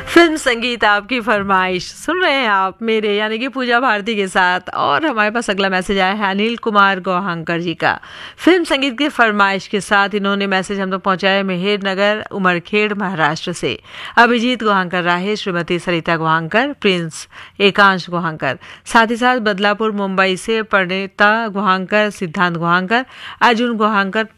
Film संगीत आपकी फरमाइश सुन रहे हैं आप मेरे यानी कि पूजा भारती के साथ। और हमारे पास अगला मैसेज आया है अनिल कुमार गोहांकर जी का। फिल्म संगीत की फरमाइश के साथ इन्होंने मैसेज हम तक पहुंचाया मेहर नगर उमरखेड़ महाराष्ट्र से। अभिजीत गोहांकर राहे, श्रीमती सरिता गोहांकर, प्रिंस एकांश गोहांकर, साथ ही साथ बदलापुर मुंबई से परिणीता गोहांकर, सिद्धांत गोहांकर, अर्जुन गोहांकर,